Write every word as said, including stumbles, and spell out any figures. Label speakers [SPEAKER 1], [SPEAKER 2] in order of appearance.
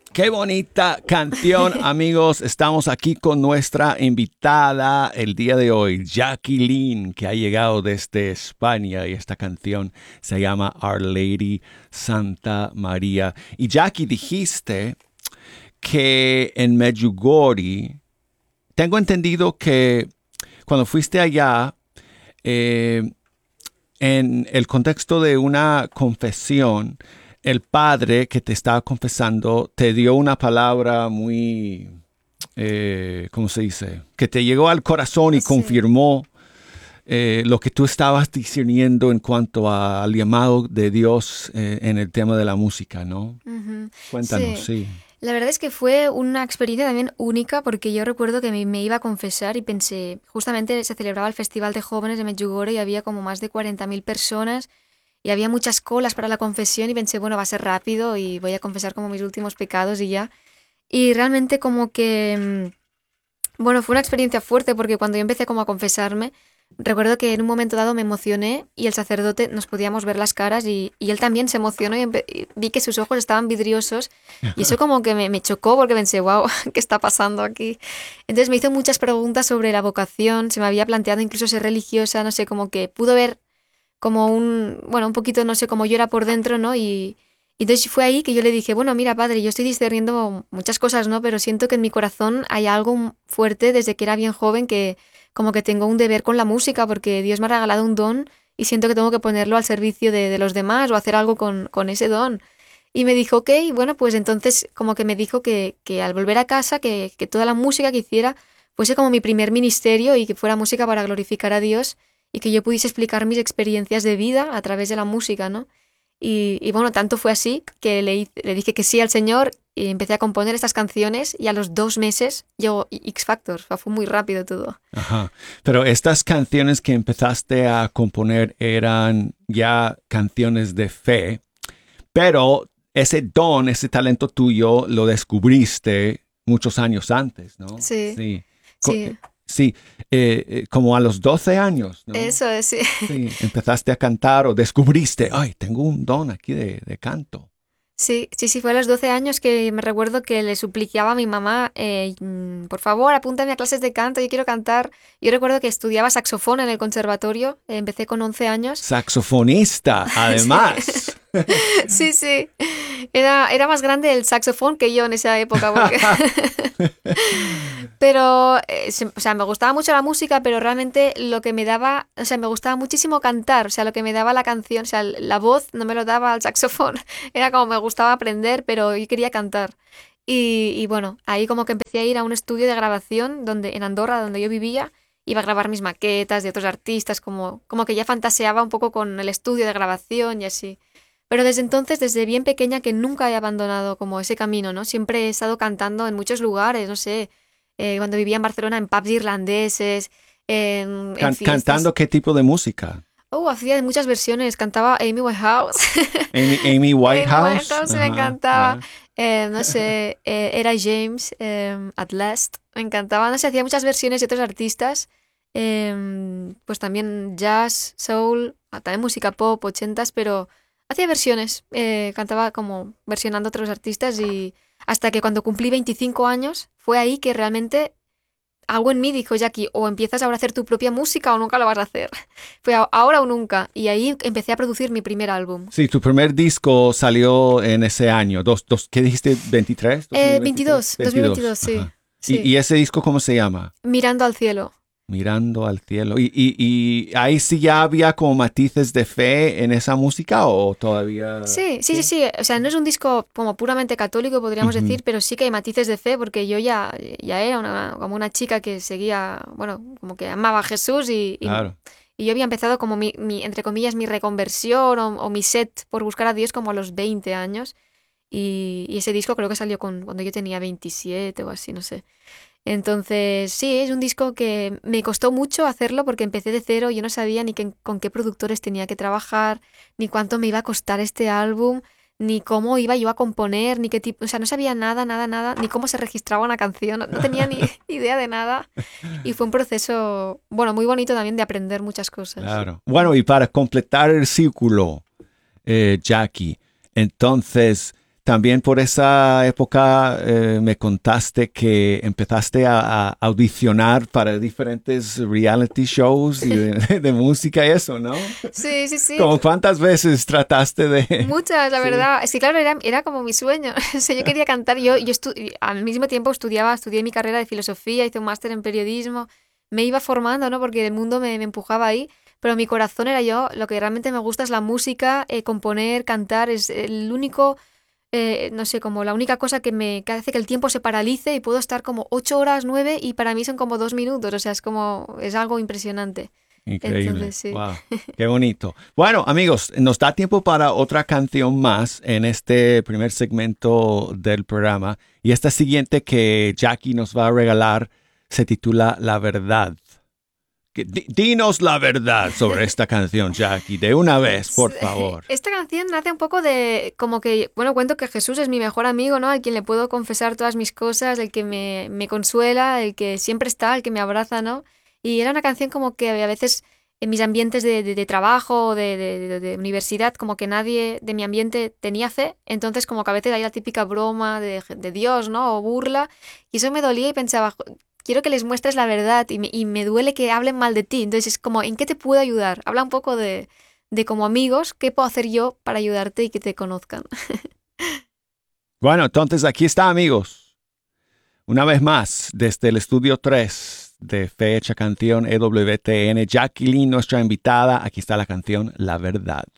[SPEAKER 1] Qué bonita canción, amigos. Estamos aquí con nuestra invitada el día de hoy, Jacqueline, que ha llegado desde España y esta canción se llama Our Lady Santa María. Y Jackie, dijiste que en Medjugorje, tengo entendido que cuando fuiste allá, eh, en el contexto de una confesión, el padre que te estaba confesando te dio una palabra muy, eh, ¿cómo se dice? Que te llegó al corazón y
[SPEAKER 2] Sí.
[SPEAKER 1] confirmó eh, lo que tú estabas discerniendo en cuanto a- al llamado de Dios eh, en el tema de la música, ¿no?
[SPEAKER 2] Ujú.
[SPEAKER 1] Cuéntanos,
[SPEAKER 2] Sí,
[SPEAKER 1] sí.
[SPEAKER 2] la verdad es que fue una experiencia también única porque yo recuerdo que me, me iba a confesar y pensé, justamente se celebraba el Festival de Jóvenes de Medjugorje y había como más de cuarenta mil personas y había muchas colas para la confesión y pensé, bueno, va a ser rápido y voy a confesar como mis últimos pecados y ya. Y realmente como que, mm, bueno, fue una experiencia fuerte porque cuando yo empecé como a confesarme, recuerdo que en un momento dado me emocioné y el sacerdote nos podíamos ver las caras y, y él también se emocionó y, empe- y vi que sus ojos estaban vidriosos y eso como que me, me chocó porque pensé, wow, ¿qué está pasando aquí? Entonces me hizo muchas preguntas sobre la vocación, se me había planteado incluso ser religiosa, no sé, como que pudo ver como un, bueno, un poquito, no sé, como yo era por dentro, ¿no? Y, y entonces fue ahí que yo le dije, bueno, mira, padre, yo estoy discerniendo muchas cosas, ¿no? Pero siento que en mi corazón hay algo fuerte desde que era bien joven que como que tengo un deber con la música porque Dios me ha regalado un don y siento que tengo que ponerlo al servicio de, de los demás o hacer algo con, con ese don. Y me dijo, ok, bueno, pues entonces como que me dijo que, que al volver a casa, que, que toda la música que hiciera fuese como mi primer ministerio y que fuera música para glorificar a Dios y que yo pudiese explicar mis experiencias de vida a través de la música, ¿no? Y, y bueno, tanto fue así que le, hice- le dije que sí al Señor y empecé a componer estas canciones y a los dos meses llegó X Factor, o sea, fue muy rápido todo.
[SPEAKER 1] Ajá. Pero estas canciones que empezaste a componer eran ya canciones de fe, pero ese don, ese talento tuyo lo descubriste muchos años antes, ¿no?
[SPEAKER 2] Sí,
[SPEAKER 1] Sí. Co-
[SPEAKER 2] sí,
[SPEAKER 1] eh, sí, eh, eh, como a los doce años, ¿no?
[SPEAKER 2] eso es, sí.
[SPEAKER 1] Sí, empezaste a cantar o descubriste, ay, tengo un don aquí de, de canto.
[SPEAKER 2] Sí, sí, sí, fue a los doce años que me recuerdo que le suplicaba a mi mamá, eh, mm, por favor, apúntame a clases de canto, yo quiero cantar. Yo recuerdo que estudiaba saxofón en el conservatorio, eh, empecé con once años.
[SPEAKER 1] Saxofonista,
[SPEAKER 2] Sí.
[SPEAKER 1] además.
[SPEAKER 2] Sí, sí. Era, era más grande el saxofón que yo en esa época, porque... Pero, eh, se- o sea, me gustaba mucho la música, pero realmente lo que me daba, o sea, me gustaba muchísimo cantar, o sea, lo que me daba la canción, o sea, la voz no me lo daba al saxofón. Era como me gustaba aprender, pero yo quería cantar. Y, y bueno, ahí como que empecé a ir a un estudio de grabación donde, en Andorra, donde yo vivía, iba a grabar mis maquetas de otros artistas, como, como que ya fantaseaba un poco con el estudio de grabación y así. Pero desde entonces, desde bien pequeña, que nunca he abandonado como ese camino, ¿no? Siempre he estado cantando en muchos lugares, no sé, eh, cuando vivía en Barcelona, en pubs irlandeses, en, en
[SPEAKER 1] Can-
[SPEAKER 2] fiestas.
[SPEAKER 1] cantando qué tipo de música.
[SPEAKER 2] Oh, hacía de muchas versiones, cantaba Amy Winehouse.
[SPEAKER 1] Amy, Amy
[SPEAKER 2] Amy
[SPEAKER 1] Whitehouse.
[SPEAKER 2] Winehouse me
[SPEAKER 1] Ajá,
[SPEAKER 2] encantaba.
[SPEAKER 1] ya.
[SPEAKER 2] Eh, no sé, eh, era James, eh, At Last, me encantaba. No sé, hacía muchas versiones de otros artistas. eh, pues también jazz, soul, ah, también música pop, ochentas, pero hacía versiones. eh, cantaba como versionando a otros artistas y hasta que cuando cumplí veinticinco años fue ahí que realmente algo en mí dijo, Jackie, o empiezas ahora a hacer tu propia música o nunca lo vas a hacer. Fue a- ahora o nunca. Y ahí empecé a producir mi primer álbum.
[SPEAKER 1] Sí, tu primer disco salió en ese año. Dos, dos, ¿qué dijiste? ¿veintitrés?
[SPEAKER 2] Eh,
[SPEAKER 1] ¿dos mil veintitrés?
[SPEAKER 2] veintidós,
[SPEAKER 1] veintidós.
[SPEAKER 2] dos mil veintidós, sí,
[SPEAKER 1] Ajá. ¿Y,
[SPEAKER 2] sí.
[SPEAKER 1] y ese disco cómo se llama?
[SPEAKER 2] Mirando al cielo.
[SPEAKER 1] Mirando al cielo. ¿Y, y, y ahí sí ya había como matices de fe en esa música o todavía?
[SPEAKER 2] Sí, sí, sí,
[SPEAKER 1] Sí.
[SPEAKER 2] sí. O sea, no es un disco como puramente católico, podríamos
[SPEAKER 1] Ujú,
[SPEAKER 2] decir, pero sí que hay matices de fe, porque yo ya, ya era una, como una chica que seguía, bueno, como que amaba a Jesús y, y,
[SPEAKER 1] claro.
[SPEAKER 2] y yo había empezado como mi, mi, entre comillas, mi reconversión o, o mi set por buscar a Dios como a los veinte años. Y, y ese disco creo que salió con, cuando yo tenía veintisiete o así, no sé. Entonces, sí, es un disco que me costó mucho hacerlo porque empecé de cero, yo no sabía ni qué- con qué productores tenía que trabajar, ni cuánto me iba a costar este álbum, ni cómo iba yo a componer, ni qué tipo, o sea, no sabía nada, nada, nada, ni cómo se registraba una canción, no, no tenía ni idea de nada. Y fue un proceso, bueno, muy bonito también de aprender muchas cosas.
[SPEAKER 1] Claro. Bueno, y para completar el círculo, eh, Jackie, entonces también por esa época eh, me contaste que empezaste a, a audicionar para diferentes reality shows y de, de música y eso, ¿no?
[SPEAKER 2] Sí, sí, sí.
[SPEAKER 1] ¿Cómo cuántas veces trataste de...?
[SPEAKER 2] Muchas, la
[SPEAKER 1] Sí.
[SPEAKER 2] verdad. Sí, claro, era, era como mi sueño. O sea, yo quería cantar. Yo, yo estu- al mismo tiempo estudiaba, estudié mi carrera de filosofía, hice un máster en periodismo. Me iba formando, ¿no? Porque el mundo me, me empujaba ahí. Pero mi corazón era yo. Lo que realmente me gusta es la música, eh, componer, cantar. Es el único... eh, no sé, como la única cosa que me que hace que el tiempo se paralice y puedo estar como ocho horas, nueve y para mí son como dos minutos, o sea, es como, es algo impresionante.
[SPEAKER 1] Increíble.
[SPEAKER 2] Entonces, sí.
[SPEAKER 1] Wow. Qué bonito. Bueno, amigos, nos da tiempo para otra canción más en este primer segmento del programa. Y esta siguiente que Jackie nos va a regalar se titula La Verdad. Que- di- Dinos la verdad sobre esta canción, Jackie, de una vez, por favor.
[SPEAKER 2] Esta canción nace un poco de, como que, bueno, cuento que Jesús es mi mejor amigo, ¿no? Al quien le puedo confesar todas mis cosas, el que me, me consuela, el que siempre está, el que me abraza, ¿no? Y era una canción como que a veces en mis ambientes de, de, de trabajo, de, de, de, de universidad, como que nadie de mi ambiente tenía fe, entonces como que a veces hay la típica broma de, de Dios, ¿no? O burla, y eso me dolía y pensaba, "Jo, quiero que les muestres la verdad y me, y me duele que hablen mal de ti, entonces es como, ¿en qué te puedo ayudar? Habla un poco de de como amigos, ¿qué puedo hacer yo para ayudarte y que te conozcan?
[SPEAKER 1] Bueno, entonces aquí está, amigos. Una vez más, desde el estudio tres de Fecha Canción E W T N, Jacqueline, nuestra invitada. Aquí está la canción La Verdad.